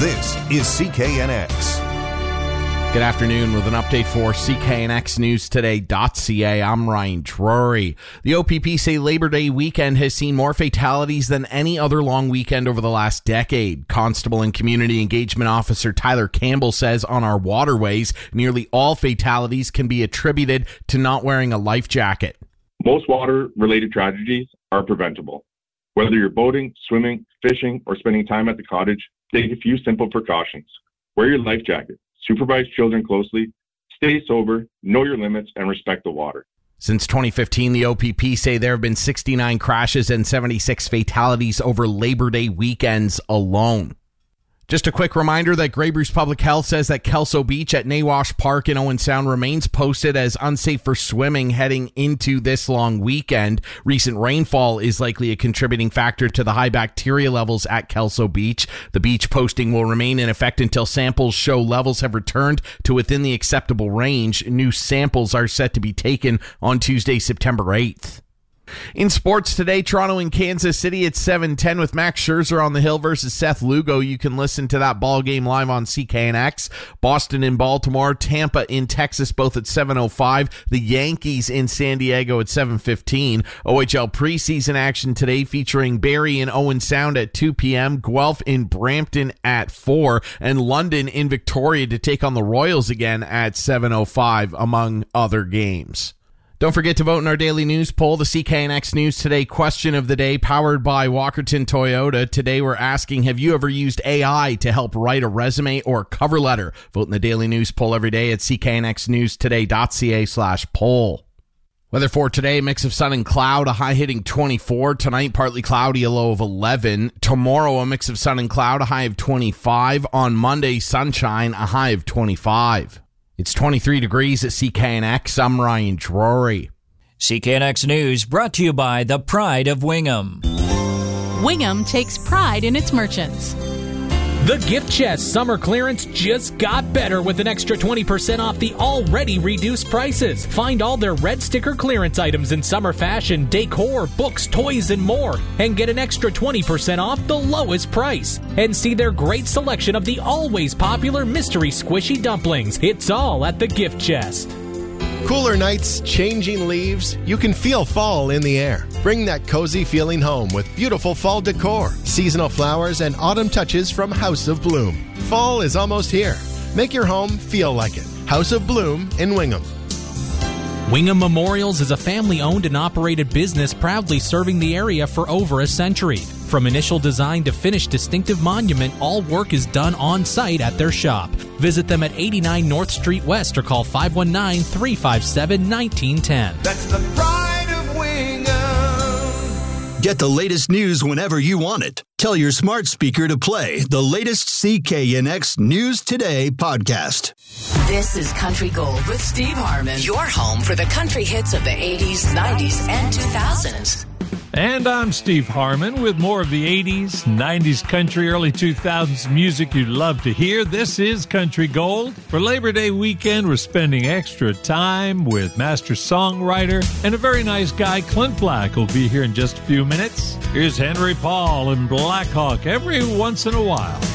This is CKNX. Good afternoon with an update for CKNXNewsToday.ca. I'm Ryan Drury. The OPP say Labor Day weekend has seen more fatalities than any other long weekend over the last decade. Constable and Community Engagement Officer Tyler Campbell says on our waterways, nearly all fatalities can be attributed to not wearing a life jacket. Most water-related tragedies are preventable. Whether you're boating, swimming, fishing, or spending time at the cottage, take a few simple precautions. Wear your life jacket. Supervise children closely, stay sober, know your limits, and respect the water. Since 2015, the OPP say there have been 69 crashes and 76 fatalities over Labor Day weekends alone. Just a quick reminder that Grey Bruce Public Health says that Kelso Beach at Nawash Park in Owen Sound remains posted as unsafe for swimming heading into this long weekend. Recent rainfall is likely a contributing factor to the high bacteria levels at Kelso Beach. The beach posting will remain in effect until samples show levels have returned to within the acceptable range. New samples are set to be taken on Tuesday, September 8th. In sports today, Toronto and Kansas City at 7:10 with Max Scherzer on the hill versus Seth Lugo. You can listen to that ball game live on CKNX. Boston in Baltimore, Tampa in Texas, both at 7:05. The Yankees in San Diego at 7:15. OHL preseason action today featuring Barrie in Owen Sound at 2 p.m., Guelph in Brampton at 4, and London in Victoria to take on the Royals again at 7:05, among other games. Don't forget to vote in our daily news poll, the CKNX News Today question of the day, powered by Walkerton Toyota. Today we're asking, have you ever used AI to help write a resume or cover letter? Vote in the daily news poll every day at CKNXNewsToday.ca/poll. Weather for today, mix of sun and cloud, a high hitting 24. Tonight, partly cloudy, a low of 11. Tomorrow, a mix of sun and cloud, a high of 25. On Monday, sunshine, a high of 25. It's 23 degrees at CKNX. I'm Ryan Drury. CKNX News brought to you by the Pride of Wingham. Wingham takes pride in its merchants. The Gift Chest summer clearance just got better with an extra 20% off the already reduced prices. Find all their red sticker clearance items in summer fashion, decor, books, toys, and more. And get an extra 20% off the lowest price. And see their great selection of the always popular mystery squishy dumplings. It's all at the Gift Chest. Cooler nights, changing leaves, you can feel fall in the air. Bring that cozy feeling home with beautiful fall decor, seasonal flowers, and autumn touches from House of Bloom. Fall is almost here. Make your home feel like it. House of Bloom in Wingham. Wingham Memorials is a family-owned and operated business proudly serving the area for over a century. From initial design to finished distinctive monument, all work is done on-site at their shop. Visit them at 89 North Street West or call 519-357-1910. That's the pride of Wingham. Get the latest news whenever you want it. Tell your smart speaker to play the latest CKNX News Today podcast. This is Country Gold with Steve Harmon, your home for the country hits of the 80s, 90s, and 2000s. And I'm Steve Harmon with more of the 80s, 90s country, early 2000s music you'd love to hear. This is Country Gold. For Labor Day weekend, we're spending extra time with master songwriter and a very nice guy, Clint Black, who'll be here in just a few minutes. Here's Henry Paul and Black Hawk every once in a while.